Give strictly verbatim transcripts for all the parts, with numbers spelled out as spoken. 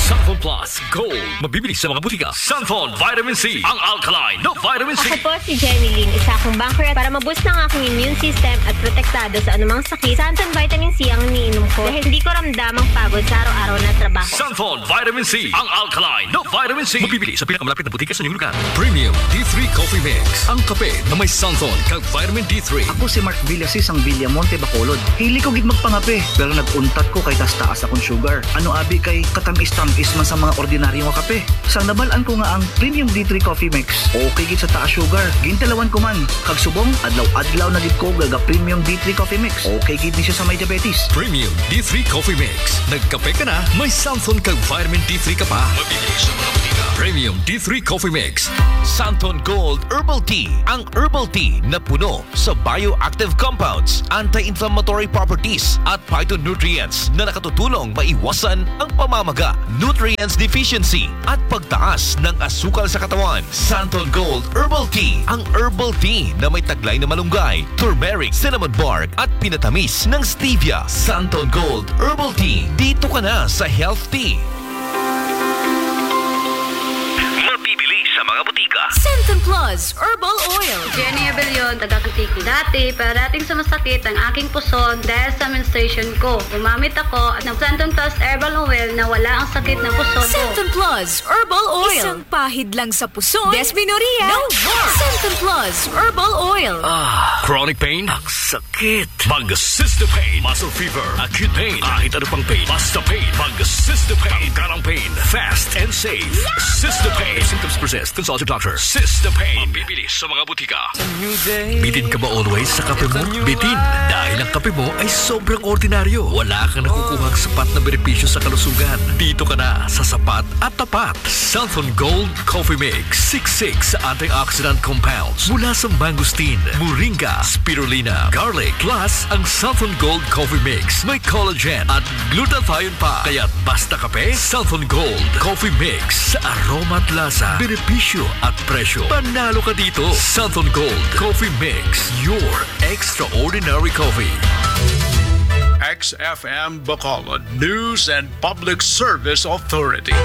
Santhol Plus Gold. Mabibili sa mga butika. Santhol Vitamin C. Ang alkaline na vitamin C. Ako po si Jenny Lynn, isa akong banker. Para maboost ng aking immune system at protektado sa anumang sakit, Santhol Vitamin C ang iniinom ko dahil hindi ko ramdam ang pagod sa araw-araw na trabaho. Santhol Vitamin C. Ang alkaline na vitamin C. Mabibili sa pinakamalapit na butika sa inyong lugar. Premium D three Coffee Mix. Ang kape na may Santhol kag vitamin D three. Ako si Mark Villasis ang Villamonte Bacolod. Hili ko gid magpangape, pero nag-untat ko kay taas-taas akong sugar. Ano abi kay katamis-tamis man sa mga ordinaryo nga kape. Sang nabalaan ko nga ang Premium D three Coffee Mix. Okay gid sa taas sugar. Gintalawan ko man. Kag subong, adlaw-adlaw na gid ko gaga Premium D three Coffee Mix. Okay gid ni siya sa may diabetes. Premium D three Coffee Mix. Nagkape ka na, may Santhol kag vitamin D three ka pa. Mabibili sa mga butika. Premium D three Coffee Mix. Santhol Gold Herbal Tea. Ang herbal tea na puno sa bioactive compounds, anti-inflammatory properties at phytonutrients na nakatutulong maiwasan ang pamamaga, nutrients deficiency at pagtaas ng asukal sa katawan. Santhol Gold Herbal Tea. Ang herbal tea na may taglay na malunggay, turmeric, cinnamon bark at pinatamis ng stevia. Santhol Gold Herbal Tea. Dito ka na sa Health Tea. Mabibili sa mga butika. Santhol Plus Herbal Oil. Jenny Abelion, taga-Kutiki. Dati, parating sa masakit ang aking puson dahil sa menstruation ko. Gumamit ako ng Santhol Plus Herbal Oil na wala ang sakit ng puson ko. Santhol Plus Herbal Oil. Isang pahid lang sa puson. Desmenoria. No more. Santhol Plus Herbal Oil. Ah, chronic pain? Ang sakit. Mag-Cysta Pain. Muscle fever. Acute pain. Kahit ano pang pain. Basta pain. Mag-Cysta Pain. Tanggalang pain. Fast and safe. Cysta Pain. If symptoms persist, consult your doctor. Cysta Pain. Mabibili sa mga butika. Bitin ka ba always sa kape mo? Bitin. Dahil ang kape mo ay sobrang ordinaryo. Wala kang nakukuhang sapat na benepisyo sa kalusugan. Dito ka na sa sapat at tapat. Santhol Gold Coffee Mix. six-six antioxidant compounds mula sa mangosteen, moringa, spirulina, garlic, plus ang Santhol Gold Coffee Mix. May collagen at glutathione pa. Kaya't basta kape, Santhol Gold Coffee Mix. Sa aroma at lasa, benepisyo at presyo. Panalo ka dito. Santhol Gold Coffee Mix. Your extraordinary coffee. X F M Bacolod News and Public Service Authority.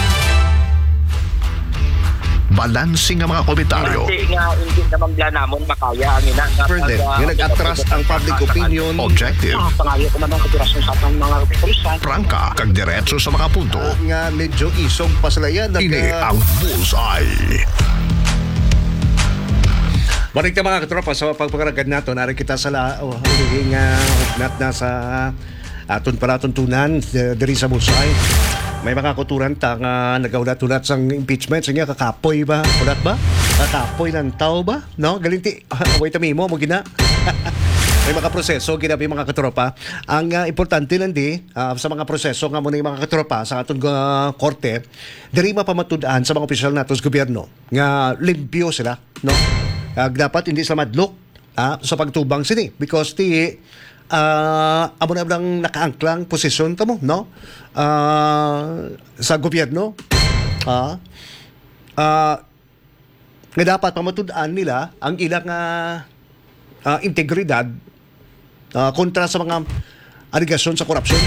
Balansing ang mga komentaryo. Kasi nga, hindi naman bla namon makaya ang ina. Further, yung nag-atras ang public opinion. Objective. Pangayo ko man ang kapirasyon sa atong mga pulisan. Prangka, kag diretso sa mga punto. Uh, nga medyo isog pa sila yan. Ini uh, ang Bullseye. Balik na mga katropa sa pagpakaragad nato. Nari kita sa la, oh, huling uh, nat na sa aton palatuntunan diri sa Bullseye. May mga kuturan ta nga nagaulat-ulat sang impeachment. Sige, kakapoy ba? Ulat ba? Kakapoy ng tao ba? No? Galinti. Wait a minute mo, mo gina. May mga proseso, ginabi mga katropa. Ang uh, importante lang di, uh, sa mga proseso nga muna yung mga katropa sa atong uh, korte, diri mapamatudaan sa mga opisyal nato sa gobyerno nga limpyo sila. No? Uh, dapat hindi sila madlok uh, sa pagtubang sini. Because ti Uh, amo na lang nakaangklang posisyon tamo no uh, sa gobyerno uh, uh, nga dapat pamatud-an nila ang ilang uh, uh, integridad uh, kontra sa mga aligasyon sa korupsyon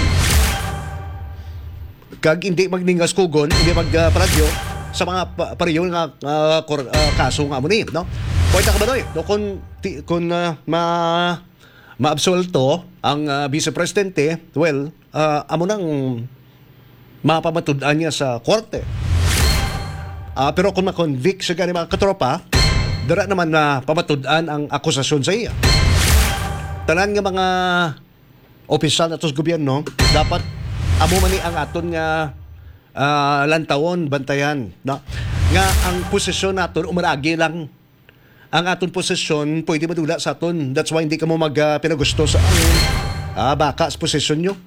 kag hindi magningas kugon hindi magparadyo uh, sa mga pa- pareho nga uh, kor- uh, kaso nga amo ni no pwede ka ba doy no kung ti- kung uh, ma maabsolto ang uh, Vice Presidente, well, uh, amo nang mapamatud-an niya sa korte. Uh, pero kung ma-convict siya ganyan mga katropa, dara naman na pamatud-an ang akusasyon sa iya. Tanan nga mga opisyal na tos gobyerno, dapat amo man ni ang aton nga uh, lantawon, bantayan. No? Nga ang posisyon naton umaragi lang ang aton posisyon pwede madula sa aton. That's why hindi ka mo mag uh, pinagusto sa ang uh, baka sa posisyon nyo.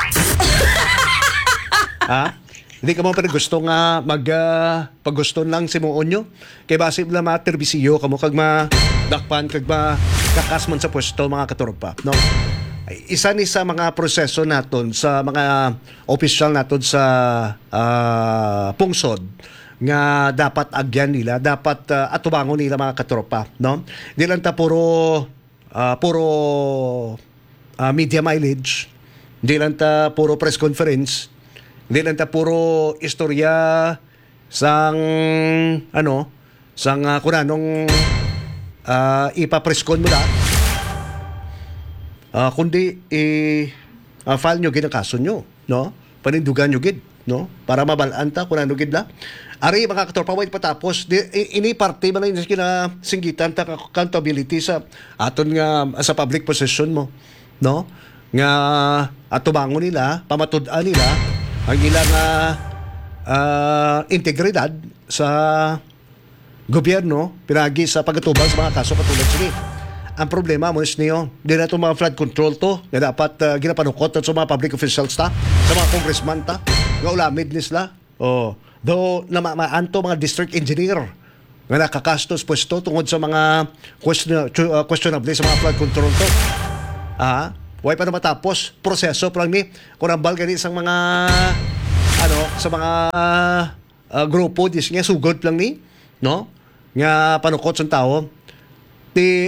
Ha? Hindi ka mo pinagusto nga mag uh, pagusto lang si muon nyo. Kaya basi na materbisiyo ka mo kag madakpan kag makakasman sa pwesto mga katropa. No? Isa ni sa mga proseso naton sa mga opisyal naton sa uh, pungsod nga dapat agyan nila, dapat uh, atubangon nila mga katropa, no? Di lang ta puro uh, puro uh, media mileage, di lang ta puro press conference, Hindi lang ta puro istorya sang ano, sang uh, kung anong uh, ipapreskon mo na. Uh, kundi i uh, file nyo gid ang kaso nyo, no? Panindugan nyo gid, no? Para mabalaan ta kung ano gid la. Ari mga katropa, wait patapos di, ini parte man lang kina singgitan ta accountability sa aton nga sa public possession mo, no? Nga atubango nila, pamatud-an nila ang ilang uh, uh, integridad sa gobyerno pinagi sa pagtubang sa mga kaso katulad sini. Ang problema mo is niyo, di na itong mga flood control to na dapat uh, ginapanukot sa mga public officials ta, sa mga congressman ta, nga ulamid nisla. Oh, do na maanto mga district engineer nga nakakastos pwesto tungod sa mga question, uh, questionable sa mga flood control to. Ah, way pa na matapos proseso pa lang ni kung ambal gani sang mga ano sa mga uh, grupo dis nga sugod lang ni, no? Nga panukot sa tao ti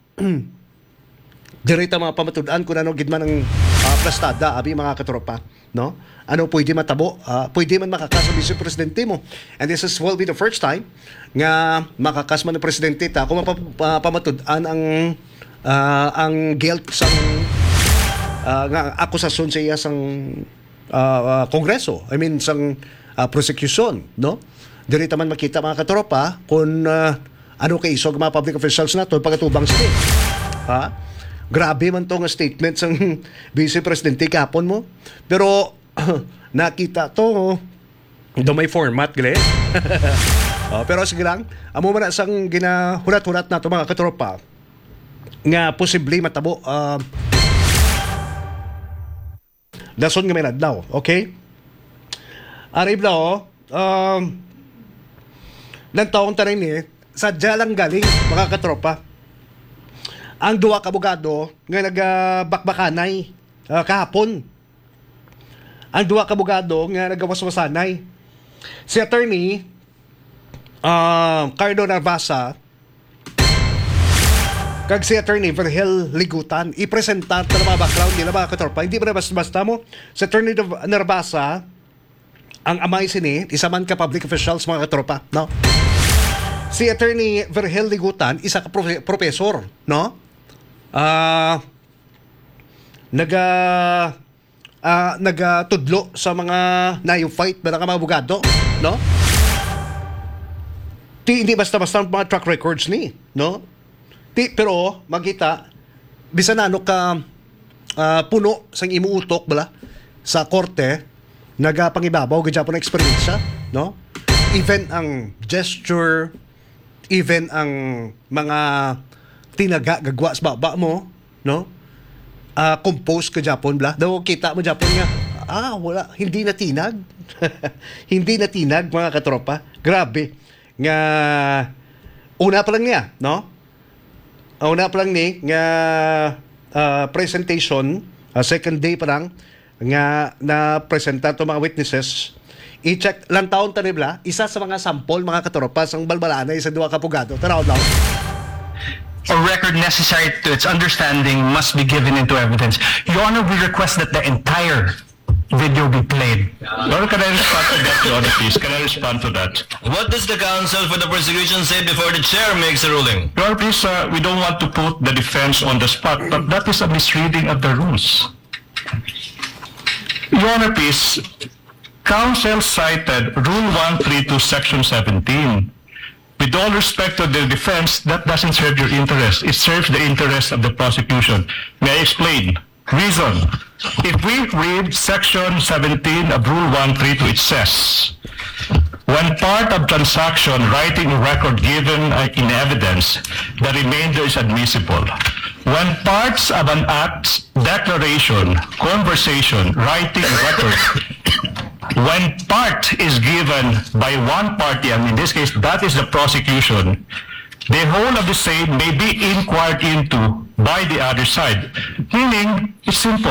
direta mga pamatud-an kung ano gid man ang uh, plastada abi mga katropa, no? Ano pwede matabo, uh, pwede man makakas ang vice presidente mo. And this is will be the first time nga makakas man ng presidente ta kung mapamatud-an ang uh, ang guilt sang uh, nga akusasyon sa iya sang uh, uh, kongreso. I mean sang uh, prosecution, no? Direta man makita mga katropa kung uh, ano kay isog mga public officials nato pagkatubang sila. Ha? Grabe man to nga statement sang vice presidente kapon mo. Pero nakita to do may format gle. Oh, pero sige lang, amo man sang ginahulat-hulat nato mga katropa nga posible matabo uh, dason nga may nadlaw, okay? Arib na oh, um, lang taong tarin ni sadya lang galing mga katropa ang duwa ka abogado nga nagbakbakanay uh, kahapon. Ang duwa ka abogado nga nagawaswasanay si attorney uh, Cardo Narvasa kag si attorney Virgil Ligutan i-presentar ta mga background nila mga katropa. Hindi ba na basta mo si attorney Narvasa ang amay sini isa man ka public officials mga katropa, no? Si attorney Virgil Ligutan isa ka profe- professor, no? Ah uh, naga uh, nagatudlo sa mga nayo-fight ba nga mga abogado, no? Ti hindi basta-basta ang mga track records ni, no? Ti pero magita bisan ano ka uh, puno sang imuutok bala sa korte nagapangibabaw gid Japon experience, no? Even ang gesture, even ang mga tinaga gagwa sa baba mo, no? Uh, compose ka Japon bla. Daw kita mo Japon nga, ah, wala, hindi na tinag. Hindi na tinag mga katropa. Grabe. Nga una pa lang niya, no? Una pa lang ni nga uh, presentation, uh, second day pa lang nga na presenta to mga witnesses. I-check lang taon tanibla, isa sa mga sample mga katropa sang balbalanay sa duwa ka abogado. Tanaw daw. A record necessary to its understanding must be given into evidence. Your Honor, we request that the entire video be played. Well, can I respond to that, Your Honor, please? Can I respond to that? What does the counsel for the prosecution say before the chair makes a ruling? Your Honor, please, uh, we don't want to put the defense on the spot, but that is a misreading of the rules. Your Honor, please, counsel cited Rule one thirty-two, Section seventeen. With all respect to the defense, that doesn't serve your interest. It serves the interest of the prosecution. May I explain? Reason. If we read Section seventeen of Rule one thirty-two, it says, when part of transaction, writing a record given in evidence, the remainder is admissible. When parts of an act, declaration, conversation, writing a record, when part is given by one party, and in this case, that is the prosecution, the whole of the same may be inquired into by the other side. Meaning, it's simple.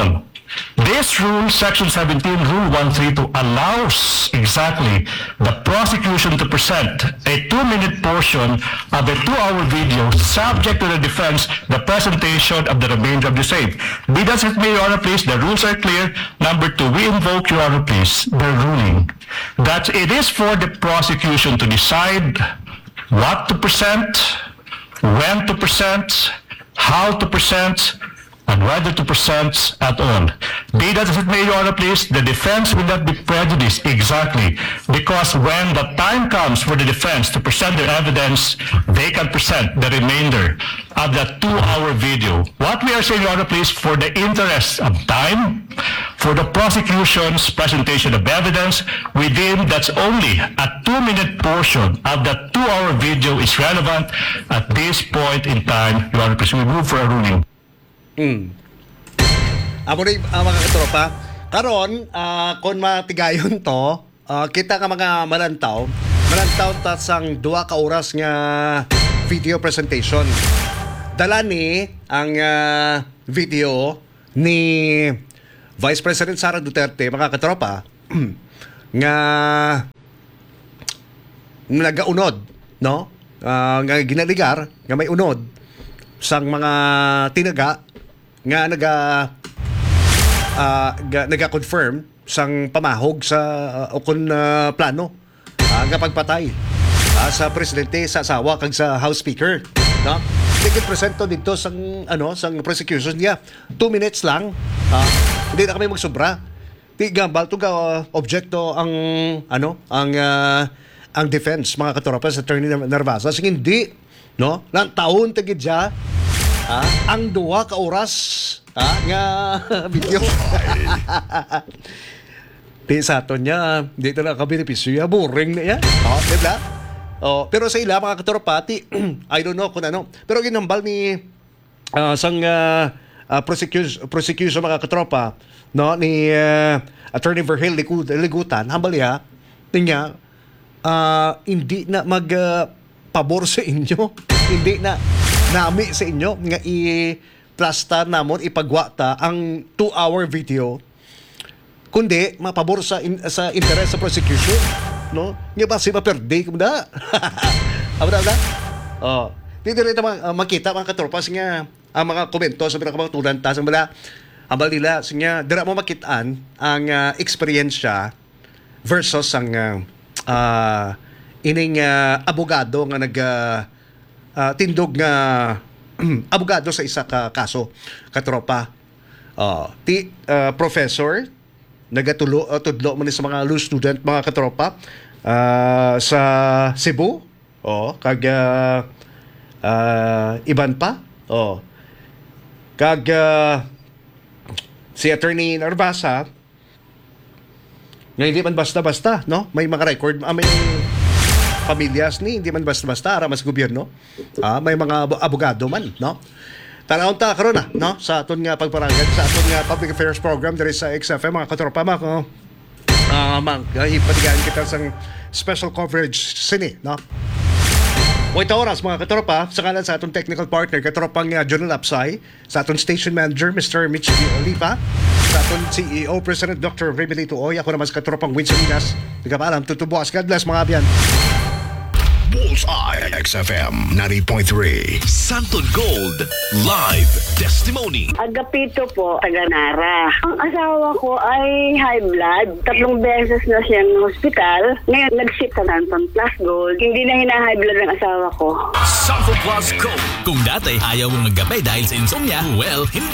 This rule, Section seventeen, Rule one thirty-two, allows exactly the prosecution to present a two-minute portion of a two-hour video subject to the defense, the presentation of the remainder of the same. Be that as it may, Your Honor, please, the rules are clear. Number two, we invoke, Your Honor, please, the ruling that it is for the prosecution to decide what to present, when to present, how to present, and whether to present at all. Be that as it may, Your Honor, please, the defense will not be prejudiced exactly because when the time comes for the defense to present their evidence, they can present the remainder of that two-hour video. What we are saying, Your Honor, please, for the interest of time, for the prosecution's presentation of evidence, we deem that's only a two-minute portion of that two-hour video is relevant at this point in time, Your Honor, please. We move for a ruling. Hmm. Amo rin, uh, mga katropa, karon uh, kung matigayon to, uh, kita ka mga malantaw, malantaw ta sang dua ka oras nga video presentation. Dala ni ang uh, video ni Vice President Sara Duterte, mga katropa, nga nagaunod, no? Uh, nga ginaligar, nga may unod sang mga tinaga nga naga uh, naga-confirm sang pamahog sa uh, ukon uh, plano uh, nga pagpatay uh, sa presidente sa asawa kag sa House Speaker, no? Tigit presento dito sang ano sang prosecution niya. Two minutes lang. Uh, hindi na kami magsobra. Di gambal to ga uh, objecto ang ano ang uh, ang defense, mga katropa, sa Attorney Narvaza sing hindi, no? Lang taon tigid siya. Ah, ang duwa ka oras ah, nga video. Di sa aton niya, dito na kabenepisyo ya, boring na yan. Oh, diba? Oh, pero sa ila, mga katorpati, I don't know kung ano. Pero ginambal ni uh, sang uh, uh, prosecution, prosecution, mga katropa, no, ni uh, Attorney Verhel Ligutan, hambal ya, niya, uh, hindi na mag uh, pabor sa inyo. Hindi na nami sa inyo nga i-plasta namon ipagwata ang two-hour video kundi mapabor sa in, sa interes sa prosecution, no? Nga ba si maperde kumda. Abra na. Oh, dito rin uh, makita mga katropas nga ang mga komento sa pinakabatulan ta sa bala ambal nila nga dira mo makitaan ang uh, eksperyensya versus ang uh, uh, ining uh, abogado nga nag uh, Uh, tindog nga uh, abogado sa isa ka kaso, katropa. Uh, ti uh, professor nagatulo uh, tudlo man sa mga law student, mga katropa, uh, sa Cebu. Oh, kag uh, uh, iban pa. Oh. Kag uh, si Attorney Narvaza nga hindi man basta-basta, no? May mga record, uh, may pamilyas ni, hindi man basta-basta ara mas gobyerno. Ah, may mga abogado man, no? Tanawon ta karon na, no? Sa aton nga pagparanggan sa aton nga public affairs program diri sa X F M, mga katropa, mga ah, mag ipatigaan kita sang special coverage sini, no? Wait oras, mga katropa, sa kanan sa aton technical partner, katropang uh, John Lapsay, sa aton station manager, Mister Mitch Oliva, sa aton C E O, President Doctor Remelito Oy, ako naman sa katropang Winston Minas. Hindi ka pa alam, tutubuas. God bless, mga abyan. Bullseye X F M ninety point three. Santon Gold Live Testimony. Agapito po, taga-Nara. Ang asawa ko ay high blood. Tatlong beses na siyang hospital. Ngayon, nag-ship sa Santon Plus Gold. Hindi na hina-high blood ng asawa ko. Santon Plus Gold. Kung dati ayaw mong magkape dahil sa insomnia, well, hindi